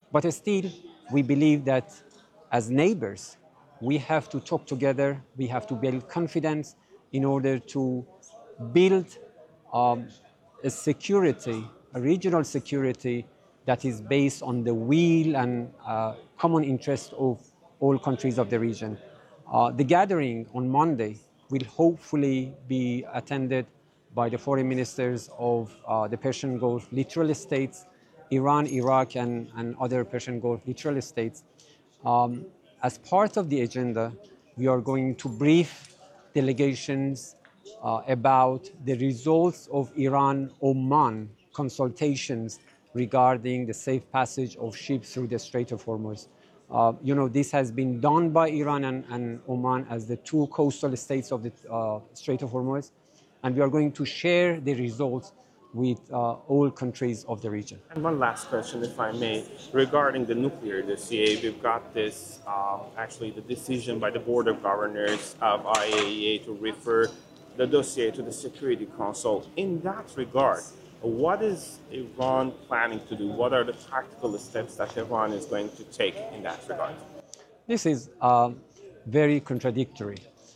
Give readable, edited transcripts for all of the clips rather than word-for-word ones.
But still, we believe that as neighbors, we have to talk together, we have to build confidence in order to build a security, a regional security that is based on the will and common interest of all countries of the region. The gathering on Monday will hopefully be attended by the foreign ministers of the Persian Gulf littoral states, Iran, Iraq, and other Persian Gulf littoral states. As part of the agenda, we are going to brief delegations about the results of Iran-Oman consultations regarding the safe passage of ships through the Strait of Hormuz. This has been done by Iran and Oman as the two coastal states of the Strait of Hormuz, and we are going to share the results with all countries of the region. And one last question, if I may, regarding the nuclear dossier. We've got this, actually the decision by the Board of Governors of IAEA to refer the dossier to the Security Council. In that regard, what is Iran planning to do? What are the practical steps that Iran is going to take in that regard? This is very contradictory.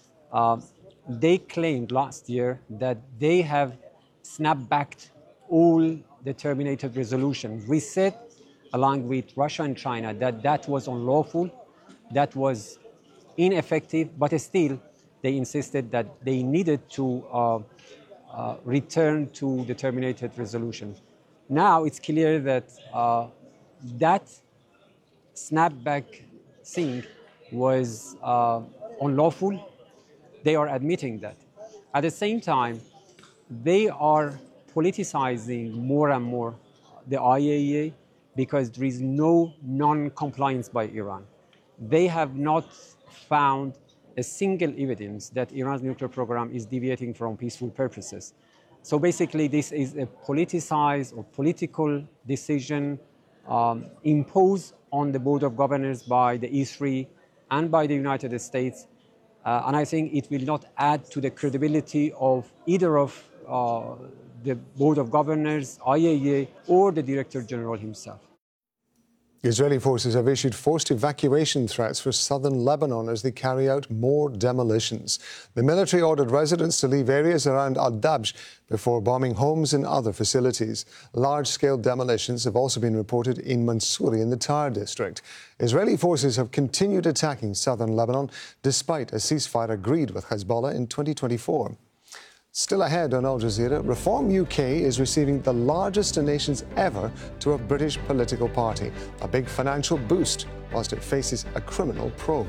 They claimed last year that they have snap-backed all the terminated resolutions. We said, along with Russia and China, that that was unlawful, that was ineffective, but still they insisted that they needed to return to the terminated resolution. Now it's clear that that snapback thing was unlawful. They are admitting that. At the same time, they are politicizing more and more the IAEA because there is no non-compliance by Iran. They have not found a single evidence that Iran's nuclear program is deviating from peaceful purposes. So basically, this is a politicized or political decision imposed on the Board of Governors by the E3 and by the United States. And I think it will not add to the credibility of either of the Board of Governors, IAEA, or the Director General himself. Israeli forces have issued forced evacuation threats for southern Lebanon as they carry out more demolitions. The military ordered residents to leave areas around Al-Dabj before bombing homes and other facilities. Large-scale demolitions have also been reported in Mansouri in the Tyre district. Israeli forces have continued attacking southern Lebanon despite a ceasefire agreed with Hezbollah in 2024. Still ahead on Al Jazeera, Reform UK is receiving the largest donations ever to a British political party, a big financial boost whilst it faces a criminal probe.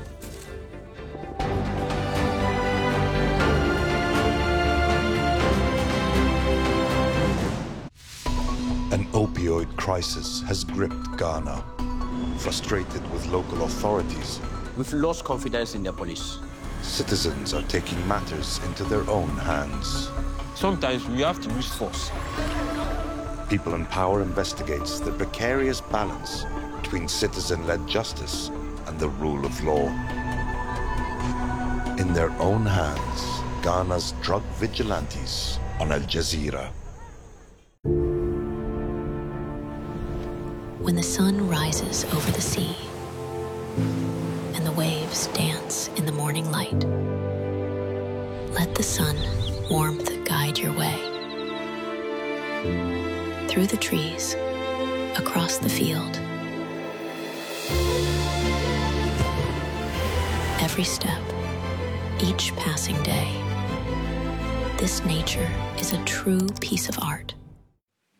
An opioid crisis has gripped Ghana. Frustrated with local authorities, we've lost confidence in the police. Citizens are taking matters into their own hands. Sometimes we have to use force. People in Power investigates the precarious balance between citizen-led justice and the rule of law. In their own hands, Ghana's drug vigilantes on Al Jazeera. When the sun rises over the sea and the waves dance in the morning light, let the sun warmth guide your way. Through the trees, across the field. Every step, each passing day. This nature is a true piece of art.